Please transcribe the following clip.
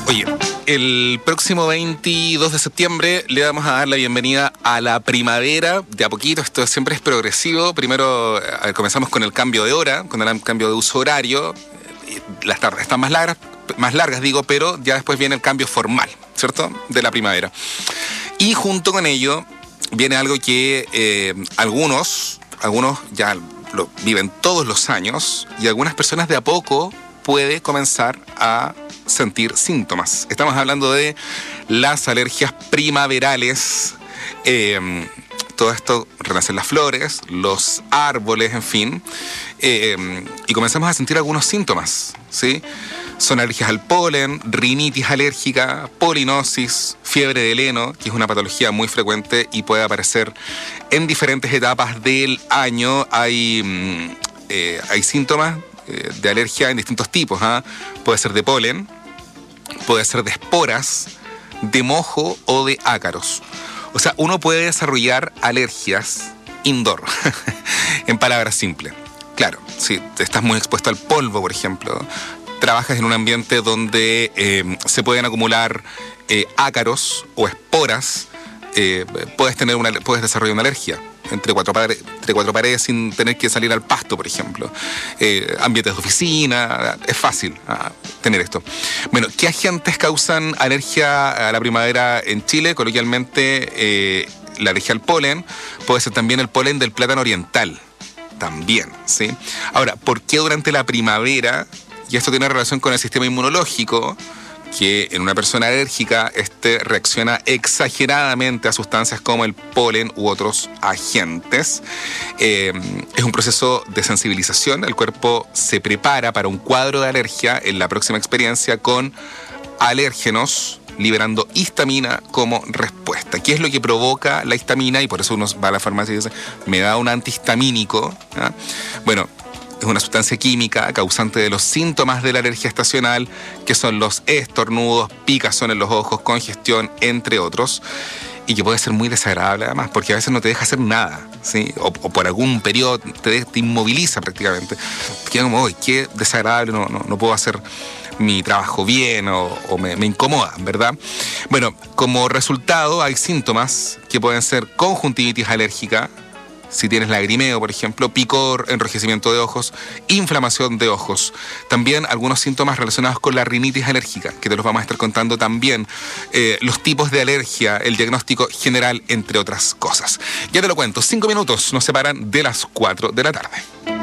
Oye, el próximo 22 de septiembre le vamos a dar la bienvenida a la primavera. De a poquito, esto siempre es progresivo. Primero comenzamos con el cambio de hora, con el cambio de uso horario. Las tardes están más largas, pero ya después viene el cambio formal, ¿cierto?, de la primavera. Y junto con ello viene algo que algunos ya lo viven todos los años y algunas personas de a poco puede comenzar a sentir síntomas. Estamos hablando de las alergias primaverales. Todo esto, renacen las flores, los árboles, en fin, y comenzamos a sentir algunos síntomas, ¿sí? Son alergias al polen, rinitis alérgica, polinosis, fiebre del heno, que es una patología muy frecuente y puede aparecer en diferentes etapas del año. Hay síntomas de alergia en distintos tipos, ¿eh? Puede ser de polen, puede ser de esporas, de mojo o de ácaros. O sea, uno puede desarrollar alergias indoor, en palabras simples. Claro, si estás muy expuesto al polvo, por ejemplo, trabajas en un ambiente donde se pueden acumular ácaros o esporas, puedes desarrollar una alergia entre cuatro paredes sin tener que salir al pasto, por ejemplo. Ambientes de oficina, es fácil tener esto. Bueno, ¿qué agentes causan alergia a la primavera en Chile? Coloquialmente, la alergia al polen, puede ser también el polen del plátano oriental, también, ¿sí? Ahora, ¿por qué durante la primavera? Y esto tiene relación con el sistema inmunológico, que en una persona alérgica reacciona exageradamente a sustancias como el polen u otros agentes. Es un proceso de sensibilización. El cuerpo se prepara para un cuadro de alergia en la próxima experiencia con alérgenos, liberando histamina como respuesta. ¿Qué es lo que provoca la histamina? Y por eso uno va a la farmacia y dice, me da un antihistamínico, ¿ah? Bueno, es una sustancia química causante de los síntomas de la alergia estacional, que son los estornudos, picazón en los ojos, congestión, entre otros, y que puede ser muy desagradable además, porque a veces no te deja hacer nada, ¿sí? O por algún periodo te inmoviliza prácticamente. Queda como, uy, qué desagradable, no puedo hacer mi trabajo bien o me incomoda, ¿verdad? Bueno, como resultado hay síntomas que pueden ser conjuntivitis alérgica, si tienes lagrimeo, por ejemplo, picor, enrojecimiento de ojos, inflamación de ojos. También algunos síntomas relacionados con la rinitis alérgica, que te los vamos a estar contando también. Los tipos de alergia, el diagnóstico general, entre otras cosas. Ya te lo cuento, 5 minutos nos separan de las 4 de la tarde.